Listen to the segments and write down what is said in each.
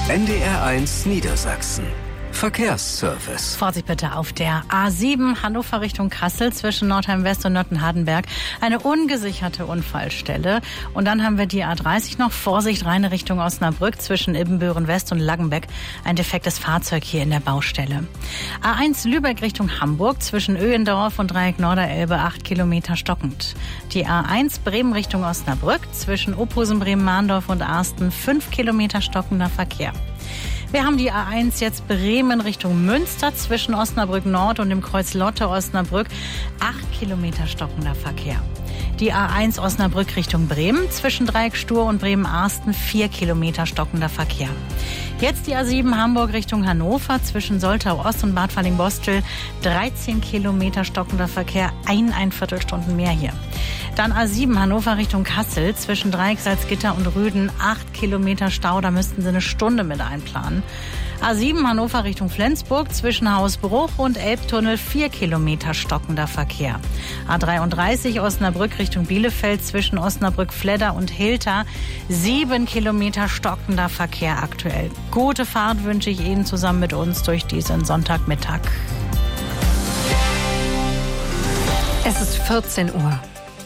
NDR1 Niedersachsen. Verkehrsservice. Vorsicht bitte auf der A7 Hannover Richtung Kassel zwischen Nordheim West und Nottenhardenberg. Eine ungesicherte Unfallstelle. Und dann haben wir die A30 noch. Vorsicht, reine Richtung Osnabrück zwischen Ibbenbüren West und Laggenbeck. Ein defektes Fahrzeug hier in der Baustelle. A1 Lübeck Richtung Hamburg zwischen Öhendorf und Dreieck Norderelbe 8 Kilometer stockend. Die A1 Bremen Richtung Osnabrück zwischen Ophusen, Bremen-Mahndorf und Arsten 5 Kilometer stockender Verkehr. Wir haben die A1 jetzt Bremen Richtung Münster zwischen Osnabrück Nord und dem Kreuz Lotte Osnabrück 8 Kilometer stockender Verkehr. Die A1 Osnabrück Richtung Bremen zwischen Dreieck Stur und Bremen-Arsten 4 Kilometer stockender Verkehr. Jetzt die A7 Hamburg Richtung Hannover zwischen Soltau Ost und Bad Falling-Bostel 13 Kilometer stockender Verkehr, ein Viertelstunden mehr hier. Dann A7 Hannover Richtung Kassel zwischen Dreieck Salzgitter und Rüden 8 Kilometer Stau, da müssten Sie eine Stunde mit einplanen. A7 Hannover Richtung Flensburg zwischen Hausbruch und Elbtunnel 4 Kilometer stockender Verkehr. A33 Osnabrück Richtung Bielefeld zwischen Osnabrück-Fledder und Hilter 7 Kilometer stockender Verkehr aktuell. Gute Fahrt wünsche ich Ihnen zusammen mit uns durch diesen Sonntagmittag. Es ist 14 Uhr.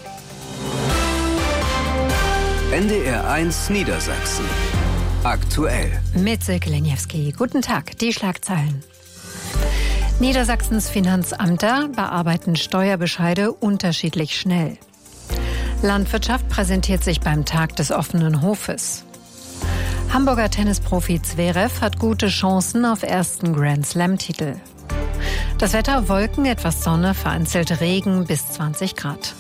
NDR1 Niedersachsen. Aktuell. Mit Silke Leniewski. Guten Tag, die Schlagzeilen. Niedersachsens Finanzämter bearbeiten Steuerbescheide unterschiedlich schnell. Landwirtschaft präsentiert sich beim Tag des offenen Hofes. Hamburger Tennisprofi Zverev hat gute Chancen auf ersten Grand-Slam-Titel. Das Wetter: Wolken, etwas Sonne, vereinzelt Regen bis 20 Grad.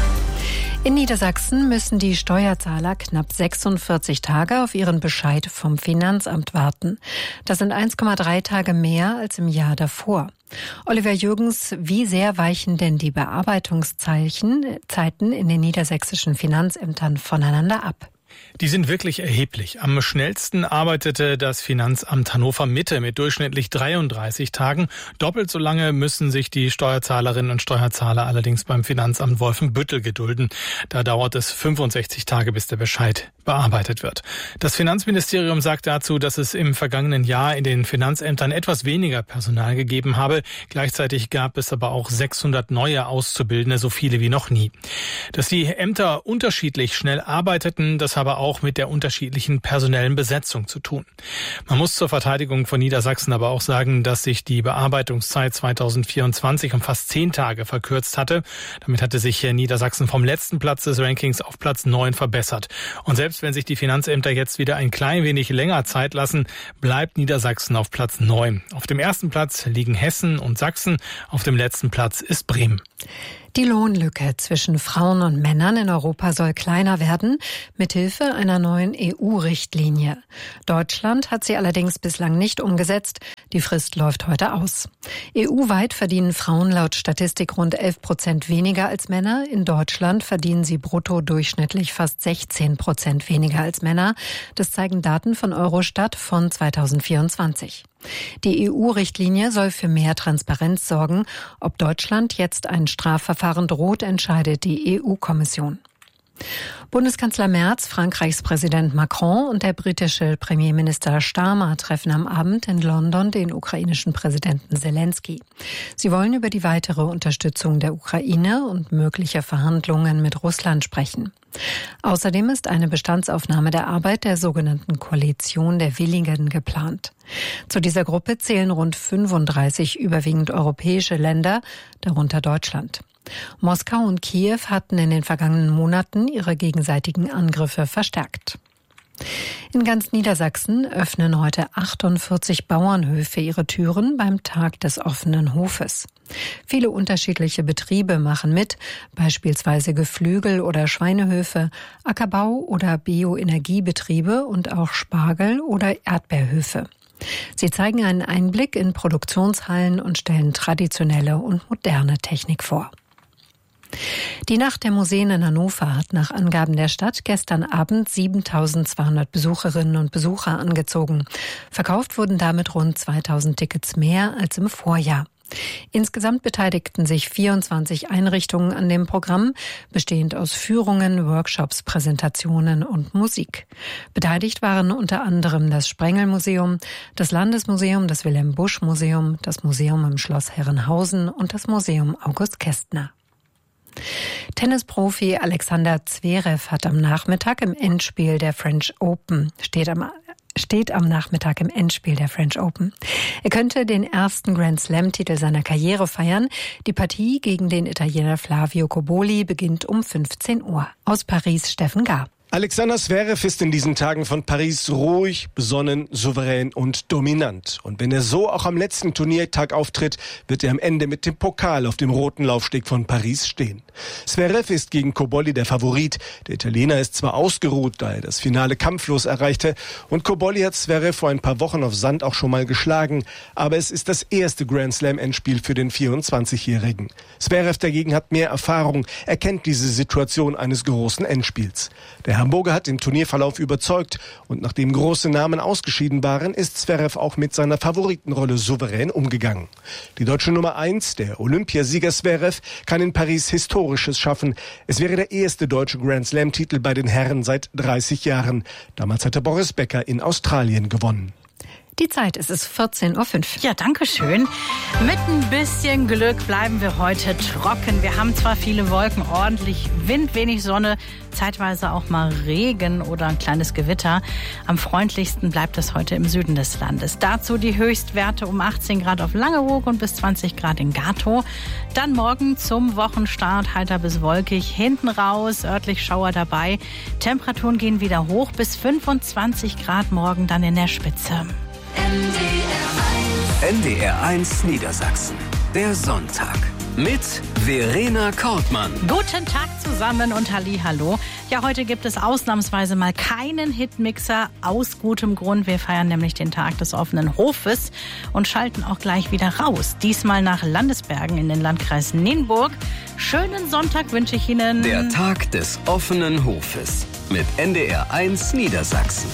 In Niedersachsen müssen die Steuerzahler knapp 46 Tage auf ihren Bescheid vom Finanzamt warten. Das sind 1,3 Tage mehr als im Jahr davor. Oliver Jürgens, wie sehr weichen denn die Bearbeitungszeiten in den niedersächsischen Finanzämtern voneinander ab? Die sind wirklich erheblich. Am schnellsten arbeitete das Finanzamt Hannover Mitte mit durchschnittlich 33 Tagen. Doppelt so lange müssen sich die Steuerzahlerinnen und Steuerzahler allerdings beim Finanzamt Wolfenbüttel gedulden. Da dauert es 65 Tage, bis der Bescheid bearbeitet wird. Das Finanzministerium sagt dazu, dass es im vergangenen Jahr in den Finanzämtern etwas weniger Personal gegeben habe. Gleichzeitig gab es aber auch 600 neue Auszubildende, so viele wie noch nie. Dass die Ämter unterschiedlich schnell arbeiteten, das habe auch mit der unterschiedlichen personellen Besetzung zu tun. Man muss zur Verteidigung von Niedersachsen aber auch sagen, dass sich die Bearbeitungszeit 2024 um fast 10 Tage verkürzt hatte. Damit hatte sich Niedersachsen vom letzten Platz des Rankings auf Platz 9 verbessert. Und selbst wenn sich die Finanzämter jetzt wieder ein klein wenig länger Zeit lassen, bleibt Niedersachsen auf Platz 9. Auf dem ersten Platz liegen Hessen und Sachsen, auf dem letzten Platz ist Bremen. Die Lohnlücke zwischen Frauen und Männern in Europa soll kleiner werden, mithilfe einer neuen EU-Richtlinie. Deutschland hat sie allerdings bislang nicht umgesetzt. Die Frist läuft heute aus. EU-weit verdienen Frauen laut Statistik rund 11% weniger als Männer. In Deutschland verdienen sie brutto durchschnittlich fast 16% weniger als Männer. Das zeigen Daten von Eurostat von 2024. Die EU-Richtlinie soll für mehr Transparenz sorgen. Ob Deutschland jetzt ein Strafverfahren droht, entscheidet die EU-Kommission. Bundeskanzler Merz, Frankreichs Präsident Macron und der britische Premierminister Starmer treffen am Abend in London den ukrainischen Präsidenten Zelensky. Sie wollen über die weitere Unterstützung der Ukraine und mögliche Verhandlungen mit Russland sprechen. Außerdem ist eine Bestandsaufnahme der Arbeit der sogenannten Koalition der Willigen geplant. Zu dieser Gruppe zählen rund 35 überwiegend europäische Länder, darunter Deutschland. Moskau und Kiew hatten in den vergangenen Monaten ihre gegenseitigen Angriffe verstärkt. In ganz Niedersachsen öffnen heute 48 Bauernhöfe ihre Türen beim Tag des offenen Hofes. Viele unterschiedliche Betriebe machen mit, beispielsweise Geflügel- oder Schweinehöfe, Ackerbau- oder Bioenergiebetriebe und auch Spargel- oder Erdbeerhöfe. Sie zeigen einen Einblick in Produktionshallen und stellen traditionelle und moderne Technik vor. Die Nacht der Museen in Hannover hat nach Angaben der Stadt gestern Abend 7.200 Besucherinnen und Besucher angezogen. Verkauft wurden damit rund 2.000 Tickets mehr als im Vorjahr. Insgesamt beteiligten sich 24 Einrichtungen an dem Programm, bestehend aus Führungen, Workshops, Präsentationen und Musik. Beteiligt waren unter anderem das Sprengel-Museum, das Landesmuseum, das Wilhelm-Busch-Museum, das Museum im Schloss Herrenhausen und das Museum August Kästner. Tennisprofi Alexander Zverev hat am Nachmittag im Endspiel der French Open, steht am Nachmittag im Endspiel der French Open. Er könnte den ersten Grand-Slam-Titel seiner Karriere feiern. Die Partie gegen den Italiener Flavio Cobolli beginnt um 15 Uhr. Aus Paris Steffen Gar. Alexander Zverev ist in diesen Tagen von Paris ruhig, besonnen, souverän und dominant. Und wenn er so auch am letzten Turniertag auftritt, wird er am Ende mit dem Pokal auf dem roten Laufsteg von Paris stehen. Zverev ist gegen Cobolli der Favorit. Der Italiener ist zwar ausgeruht, da er das Finale kampflos erreichte. Und Cobolli hat Zverev vor ein paar Wochen auf Sand auch schon mal geschlagen. Aber es ist das erste Grand-Slam-Endspiel für den 24-Jährigen. Zverev dagegen hat mehr Erfahrung. Er kennt diese Situation eines großen Endspiels. Der Hamburger hat im Turnierverlauf überzeugt und nachdem große Namen ausgeschieden waren, ist Zverev auch mit seiner Favoritenrolle souverän umgegangen. Die deutsche Nummer 1, der Olympiasieger Zverev, kann in Paris Historisches schaffen. Es wäre der erste deutsche Grand-Slam-Titel bei den Herren seit 30 Jahren. Damals hatte Boris Becker in Australien gewonnen. Die Zeit ist es 14:05 Uhr. Ja, danke schön. Mit ein bisschen Glück bleiben wir heute trocken. Wir haben zwar viele Wolken, ordentlich Wind, wenig Sonne, zeitweise auch mal Regen oder ein kleines Gewitter. Am freundlichsten bleibt es heute im Süden des Landes. Dazu die Höchstwerte um 18 Grad auf Langeoog und bis 20 Grad in Gatow. Dann morgen zum Wochenstart heiter bis wolkig. Hinten raus, örtlich Schauer dabei. Temperaturen gehen wieder hoch bis 25 Grad morgen dann in der Spitze. NDR 1 Niedersachsen. Der Sonntag. Mit Verena Kortmann. Guten Tag zusammen und Hallihallo. Ja, heute gibt es ausnahmsweise mal keinen Hitmixer. Aus gutem Grund. Wir feiern nämlich den Tag des offenen Hofes und schalten auch gleich wieder raus. Diesmal nach Landesbergen in den Landkreis Nienburg. Schönen Sonntag wünsche ich Ihnen. Der Tag des offenen Hofes. Mit NDR 1 Niedersachsen.